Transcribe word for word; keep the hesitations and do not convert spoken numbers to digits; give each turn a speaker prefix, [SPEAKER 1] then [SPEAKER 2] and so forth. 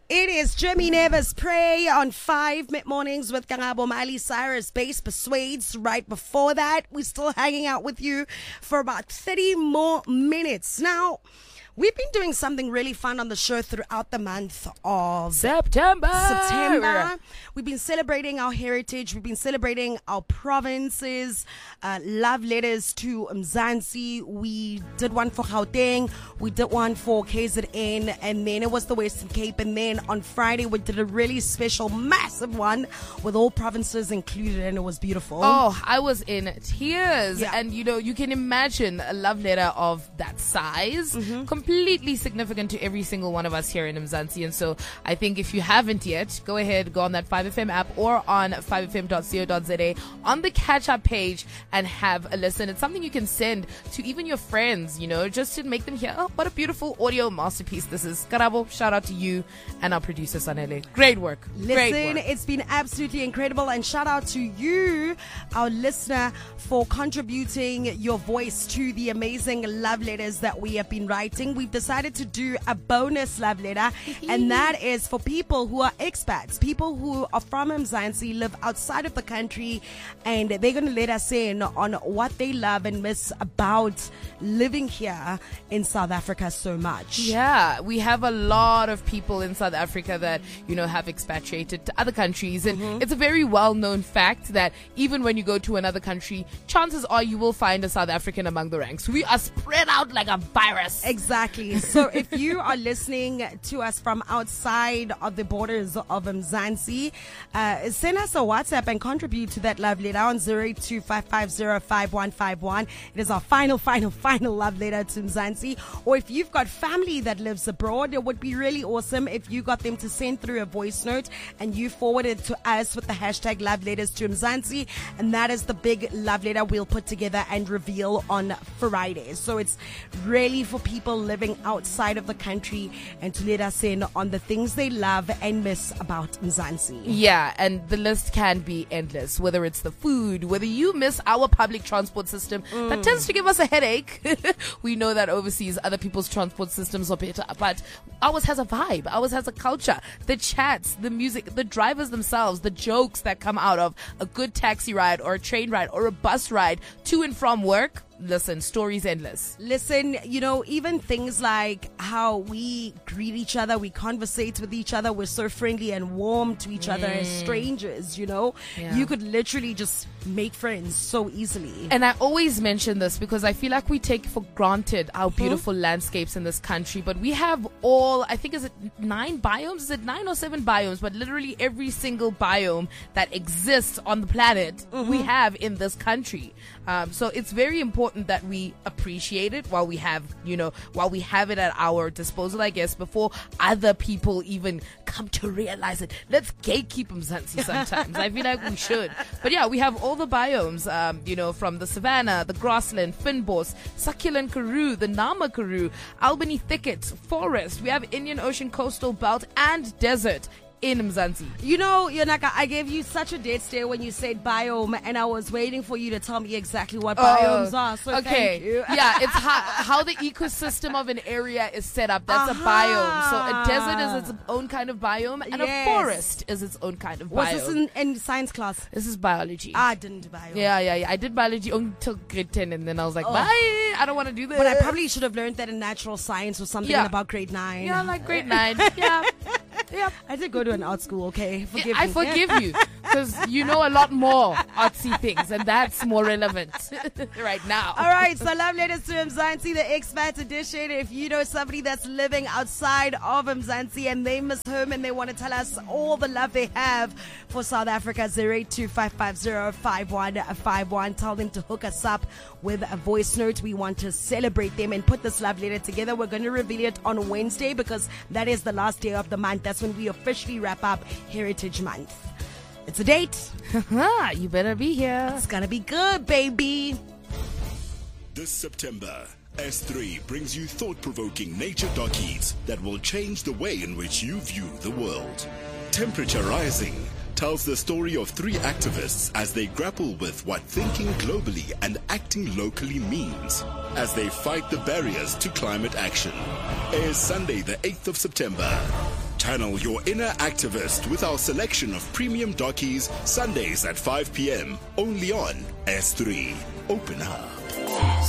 [SPEAKER 1] It is Jimmy Never's Pray on five mid-mornings with Kangabo Miley Cyrus. Bass Persuades. Right before that, we're still hanging out with you for about thirty more minutes. Now, we've been doing something really fun on the show throughout the month of
[SPEAKER 2] September.
[SPEAKER 1] September. We've been celebrating our heritage. We've been celebrating our provinces. Uh, love letters to Mzansi. We did one for Gauteng. We did one for K Z N. And then it was the Western Cape. And then on Friday, we did a really special, massive one with all provinces included. And it was beautiful.
[SPEAKER 2] Oh, I was in tears.
[SPEAKER 1] Yeah.
[SPEAKER 2] And, you know, you can imagine a love letter of that size. Mm-hmm. Completely significant to every single one of us here in Mzansi. And so I think if you haven't yet, go ahead, go on that five F M app or on five F M dot co dot za on the catch-up page and have a listen. It's something you can send to even your friends, you know, just to make them hear, oh, what a beautiful audio masterpiece this is. Karabo, shout out to you and our producer, Sanele. Great work.
[SPEAKER 1] Listen,
[SPEAKER 2] Great work.
[SPEAKER 1] It's been absolutely incredible. And shout out to you, our listener, for contributing your voice to the amazing love letters that we have been writing. We've decided to do a bonus love letter, and that is for people who are expats, people who are from Mzansi, live outside of the country, and they're going to let us in on what they love and miss about living here in South Africa so much.
[SPEAKER 2] Yeah, we have a lot of people in South Africa that, you know, have expatriated to other countries. And mm-hmm. it's a very well-known fact that even when you go to another country, chances are you will find a South African among the ranks. We are spread out like a virus.
[SPEAKER 1] Exactly. So if you are listening to us from outside of the borders of Mzansi, uh, send us a WhatsApp and contribute to that love letter on zero eight two five five zero five one five one. It is our final, final, final love letter to Mzansi. Or if you've got family that lives abroad, it would be really awesome if you got them to send through a voice note and you forward it to us with the hashtag love letters to Mzansi. And that is the big love letter we'll put together and reveal on Friday. So it's really for people living outside of the country and to let us in on the things they love and miss about Mzansi.
[SPEAKER 2] Yeah, and the list can be endless, whether it's the food, whether you miss our public transport system mm. that tends to give us a headache. We know that overseas other people's transport systems are better, but ours has a vibe, ours has a culture, the chats, the music, the drivers themselves, the jokes that come out of a good taxi ride or a train ride or a bus ride to and from work. Listen, stories endless.
[SPEAKER 1] Listen, you know, even things like how we greet each other, we conversate with each other, we're so friendly and warm to each mm. other as strangers, you know. Yeah. You could literally just make friends so easily.
[SPEAKER 2] And I always mention this because I feel like we take for granted our beautiful mm-hmm. landscapes in this country, but we have all, I think, is it nine biomes? Is it nine or seven biomes? But literally every single biome that exists on the planet, mm-hmm. we have in this country. Um, so it's very important that we appreciate it while we have, you know, while we have it at our disposal, I guess, before other people even come to realize it. Let's gatekeep Mzansi sometimes. I feel like we should. But yeah, we have all the biomes, um, you know, from the savanna, the grassland, fynbos, succulent karoo, the Nama karoo, Albany thickets, forest. We have Indian Ocean coastal belt and desert in Mzansi.
[SPEAKER 1] You know, Yonaka, I gave you such a dead stare when you said biome, and I was waiting for you to tell me exactly what biomes uh, are. So
[SPEAKER 2] okay,
[SPEAKER 1] thank you.
[SPEAKER 2] Yeah, it's how, how the ecosystem of an area is set up. That's uh-huh. a biome. So a desert is its own kind of biome, and yes. a forest is its own kind of biome.
[SPEAKER 1] Was this in, in science class?
[SPEAKER 2] This is biology.
[SPEAKER 1] I didn't do biome.
[SPEAKER 2] Yeah, yeah, yeah. I did biology until grade ten, and then I was like, oh. bye. I don't want to do this.
[SPEAKER 1] But I probably should have learned that in natural science or something
[SPEAKER 2] yeah.
[SPEAKER 1] about grade nine.
[SPEAKER 2] Yeah, like grade nine. Yeah. Yep.
[SPEAKER 1] I did go to an art school, okay? Forgive
[SPEAKER 2] I
[SPEAKER 1] me.
[SPEAKER 2] forgive you, because you know a lot more artsy things, and that's more relevant right now.
[SPEAKER 1] All right, so love letters to Mzansi, the expat edition. If you know somebody that's living outside of Mzansi and they miss home and they want to tell us all the love they have for South Africa, zero eight two five five zero five one five one. Tell them to hook us up with a voice note. We want to celebrate them and put this love letter together. We're going to reveal it on Wednesday because that is the last day of the month. That's when we officially wrap up Heritage Month. It's a date.
[SPEAKER 2] You better be here.
[SPEAKER 1] It's gonna be good, baby.
[SPEAKER 3] This September, S three brings you thought-provoking nature documentaries that will change the way in which you view the world. Temperature Rising tells the story of three activists as they grapple with what thinking globally and acting locally means as they fight the barriers to climate action. Airs Sunday the eighth of September. Channel your inner activist with our selection of premium dockies, Sundays at five p.m. only on S three. Open up.